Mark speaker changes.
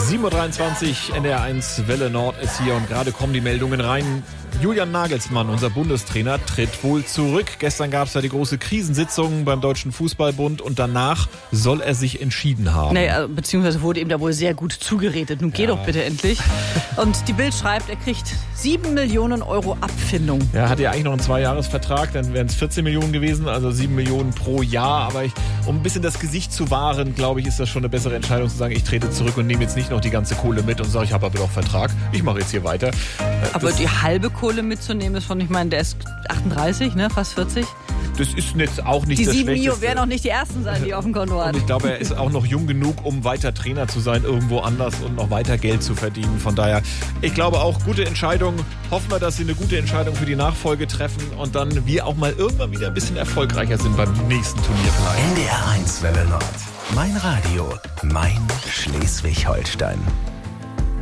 Speaker 1: 7.23 Uhr, NDR1 Welle Nord ist hier und gerade kommen die Meldungen rein. Julian Nagelsmann, unser Bundestrainer, tritt wohl zurück. Gestern gab es ja die große Krisensitzung beim Deutschen Fußballbund und danach soll er sich entschieden haben.
Speaker 2: Naja, beziehungsweise wurde ihm da wohl sehr gut zugeredet. Nun geh doch bitte endlich. Und die Bild schreibt, er kriegt 7 Millionen Euro Abfindung.
Speaker 1: Ja, hat ja eigentlich noch einen 2-Jahres-Vertrag, dann wären es 14 Millionen gewesen, also 7 Millionen pro Jahr. Aber um ein bisschen das Gesicht zu wahren, glaube ich, ist das schon eine bessere Entscheidung zu sagen, ich trete zurück und nehme jetzt nicht noch die ganze Kohle mit und sage, ich habe aber doch Vertrag, ich mache jetzt hier weiter.
Speaker 2: Aber die halbe Kohle mitzunehmen ist von, ich meine, der ist 38, ne, fast 40.
Speaker 1: Das ist jetzt auch nicht
Speaker 2: die
Speaker 1: das Schlechteste. Die 7
Speaker 2: Mio werden auch nicht die ersten sein, die auf dem Konto hat.
Speaker 1: Und ich glaube, er ist auch noch jung genug, um weiter Trainer zu sein, irgendwo anders und noch weiter Geld zu verdienen. Von daher, ich glaube auch, gute Entscheidung. Hoffen wir, dass sie eine gute Entscheidung für die Nachfolge treffen und dann wir auch mal irgendwann wieder ein bisschen erfolgreicher sind beim nächsten Turnier vielleicht.
Speaker 3: NDR1 Welle Nord. Mein Radio, mein Schleswig-Holstein.